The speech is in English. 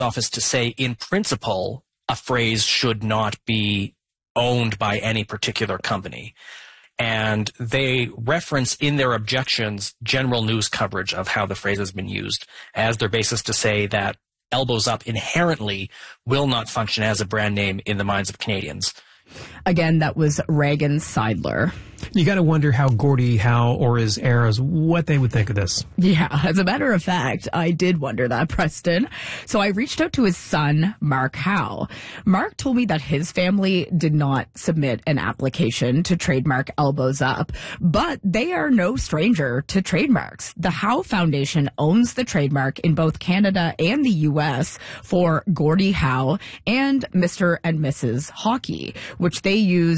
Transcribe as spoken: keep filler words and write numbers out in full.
office to say, in principle, a phrase should not be owned by any particular company. And they reference in their objections general news coverage of how the phrase has been used as their basis to say that Elbows Up inherently will not function as a brand name in the minds of Canadians. Again, that was Reagan Seidler. You got to wonder how Gordie Howe or his heirs, what they would think of this. Yeah, as a matter of fact, I did wonder that, Preston. So I reached out to his son, Mark Howe. Mark told me that his family did not submit an application to trademark Elbows Up, but they are no stranger to trademarks. The Howe Foundation owns the trademark in both Canada and the U S for Gordie Howe and Mister and Missus Hockey, which they use